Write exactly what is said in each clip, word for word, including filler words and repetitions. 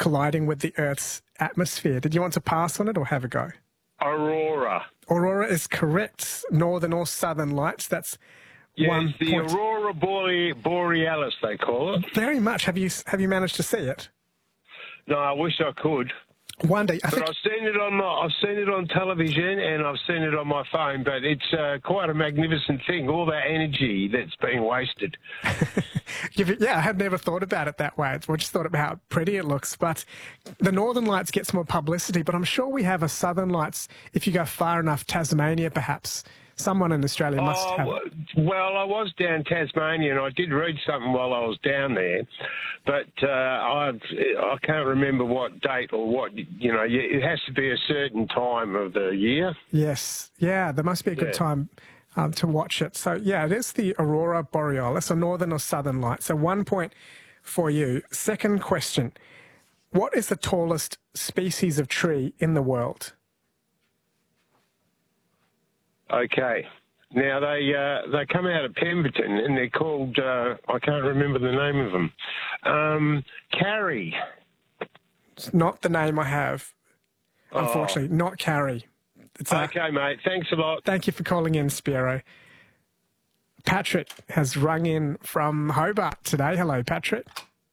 colliding with the Earth's atmosphere. Did you want to pass on it or have a go? Aurora. Aurora is correct. Northern or southern lights. That's Yes, one the point. Aurora Borealis, Borealis, they call it. Very much. Have you have you managed to see it? No, I wish I could. One day, I But think. I've seen it on my, I've seen it on television and I've seen it on my phone. But it's uh, quite a magnificent thing. All that energy that's being wasted. You've- yeah, I had never thought about it that way. I just thought about how pretty it looks. But the Northern Lights gets more publicity. But I'm sure we have a Southern Lights. If you go far enough, Tasmania, perhaps. Someone in Australia must Oh, have it. well, I was down Tasmania and I did read something while I was down there, but uh, I I can't remember what date or what, you know, it has to be a certain time of the year. Yes, yeah, there must be a good Yeah. time um, to watch it. So, yeah, it is the Aurora Borealis, or Northern or Southern Light. So one point for you. Second question. What is the tallest species of tree in the world? Okay. Now, they uh, they come out of Pemberton and they're called, uh, I can't remember the name of them, um, Carrie. It's not the name I have, unfortunately. Not Carrie. It's a, Okay, mate. Thanks a lot. Thank you for calling in, Spiro. Patrick has rung in from Hobart today. Hello, Patrick.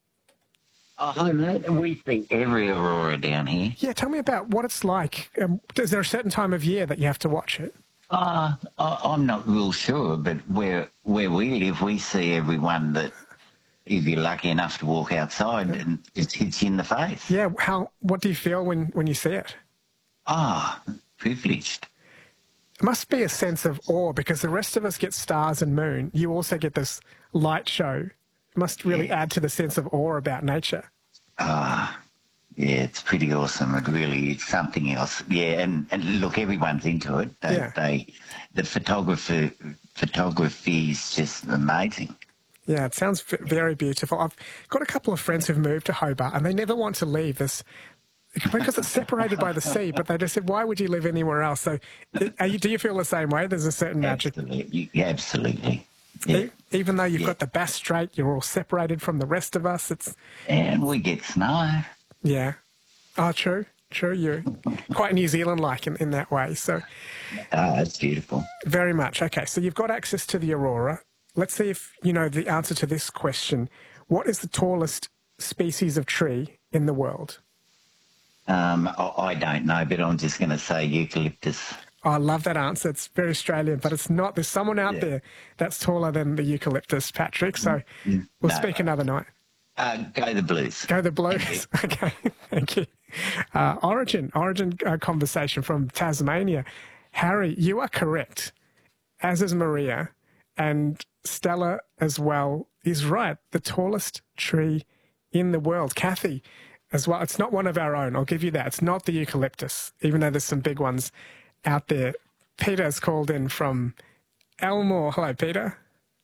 Oh, hi, mate. We see every aurora down here. Yeah, tell me about what it's like. Um, is there a certain time of year that you have to watch it? Uh, I, I'm not real sure, but where where we live, we see everyone that, if you're lucky enough to walk outside, and it hits you in the face. Yeah, how? What do you feel when, when you see it? Ah, privileged. It must be a sense of awe because the rest of us get stars and moon. You also get this light show. It must really Yeah. add to the sense of awe about nature. Ah, yeah, it's pretty awesome. It really is something else. Yeah, and, and look, everyone's into it. They, Yeah. they the photographer photography is just amazing. Yeah, it sounds v- very beautiful. I've got a couple of friends who've moved to Hobart and they never want to leave this because it's separated by the sea, but they just said, why would you live anywhere else? So are you, do you feel the same way? There's a certain magic. Absolutely, yeah, absolutely. Yeah. E- Even though you've Yeah. got the Bass Strait, you're all separated from the rest of us. It's, And we get snow. yeah. Oh, true. True. You're quite New Zealand-like in, in that way. So Ah, it's beautiful. very much. Okay, so you've got access to the aurora. Let's see if you know the answer to this question. What is the tallest species of tree in the world? Um, I, I don't know, but I'm just going to say eucalyptus. Oh, I love that answer. It's very Australian, but it's not. There's someone out Yeah. there that's taller than the eucalyptus, Patrick. So we'll No. speak another night. Uh, go the blues. Go the Blues. Okay, thank you. Uh, origin, origin uh, conversation from Tasmania. Harry, you are correct, as is Maria, and Stella as well is right. The tallest tree in the world. Kathy as well. It's not one of our own, I'll give you that. It's not the eucalyptus, even though there's some big ones out there. Peter's called in from Elmore. Hello, Peter.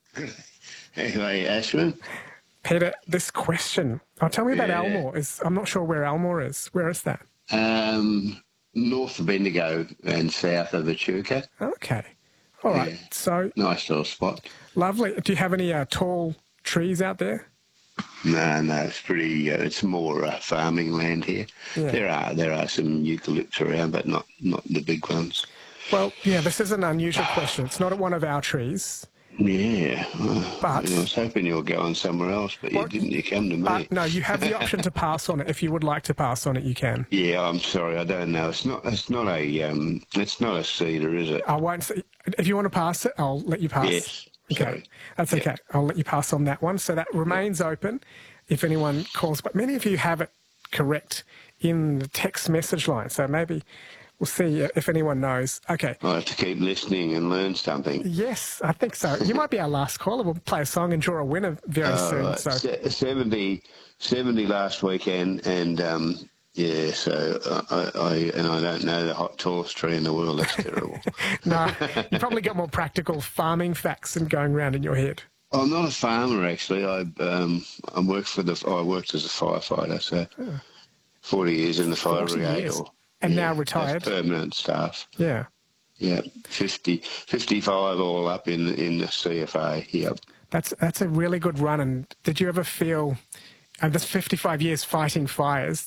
Anyway, Ashwin, Peter, this question. Oh, tell me about Yeah. Elmore. Is I'm not sure where Elmore is. Where is that? um, north of Bendigo and south of Echuca. Okay. All right. Yeah. So Nice little spot. lovely. Do you have any uh, tall trees out there? No, no, it's pretty. Uh, it's more uh, farming land here. Yeah. There are there are some eucalypts around, but not not the big ones. Well, yeah, this is an unusual question. It's not one of our trees. Yeah, well, But- I was hoping you were going somewhere else, but you Well, didn't. You come to me. But no, you have the option to pass on it. If you would like to pass on it, you can. Yeah, I'm sorry, I don't know. It's not. It's not a. Um, it's not a cedar, is it? I won't say. If you want to pass it, I'll let you pass. Yes. Okay. Sorry. That's okay. I'll let you pass on that one. So that remains open if anyone calls. But many of you have it correct in the text message line. So maybe we'll see if anyone knows. Okay. I have to keep listening and learn something. Yes, I think so. You might be our last caller. We'll play a song and draw a winner very All soon. right. So Se- seventy, seventy last weekend, and um, yeah, so I, I and I don't know the hot tallest tree in the world. That's terrible. no, you probably got more practical farming facts than going around in your head. I'm not a farmer actually. I um, I worked for the. I worked as a firefighter, so forty years in the fire forty brigade, years. or And yeah, now as retired. permanent staff. Yeah. Yeah, fifty, fifty-five all up in in the C F A. Yep. That's that's a really good run. And did you ever feel, and that's fifty-five years fighting fires,